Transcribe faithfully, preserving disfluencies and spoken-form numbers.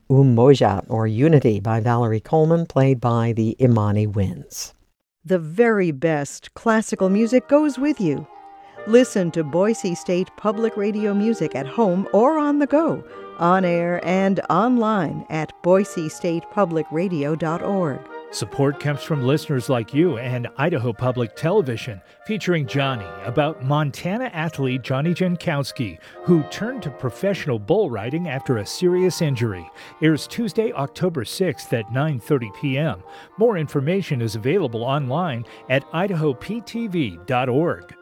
Umoja, or Unity, by Valerie Coleman, played by the Imani Winds. The very best classical music goes with you. Listen to Boise State Public Radio music at home or on the go, on air and online at boise state public radio dot org. Support comes from listeners like you and Idaho Public Television, featuring Johnny, about Montana athlete Johnny Jankowski, who turned to professional bull riding after a serious injury. Airs Tuesday, October sixth at nine thirty p.m. More information is available online at idaho p t v dot org.